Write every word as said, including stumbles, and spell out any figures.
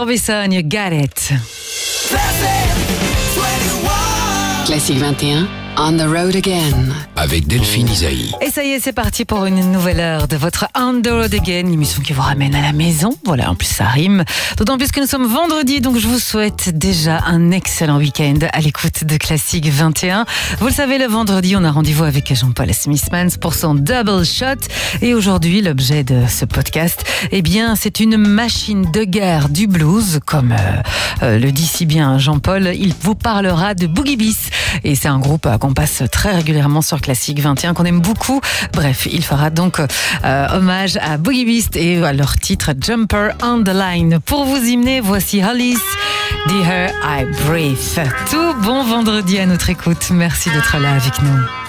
Orbison, you got it. Classique vingt et un, On the Road Again. Avec Delphine Isaïe. Et ça y est, c'est parti pour une nouvelle heure de votre On the Road Again, l'émission qui vous ramène à la maison. Voilà, en plus ça rime. D'autant plus que nous sommes vendredi, donc je vous souhaite déjà un excellent week-end à l'écoute de Classique vingt et un. Vous le savez, le vendredi, on a rendez-vous avec Jean-Paul Smithmans pour son Double Shot. Et aujourd'hui, l'objet de ce podcast, eh bien, c'est une machine de guerre du blues, comme euh, euh, le dit si bien Jean-Paul. Il vous parlera de Boogie Beast. Et c'est un groupe qu'on passe très régulièrement sur Classique vingt et un, qu'on aime beaucoup. Bref, il fera donc euh, hommage à Boogie Beast et à leur titre Jumper on the Line. Pour vous y mener, voici Hollis, The Air I Breathe. Tout bon vendredi à notre écoute. Merci d'être là avec nous.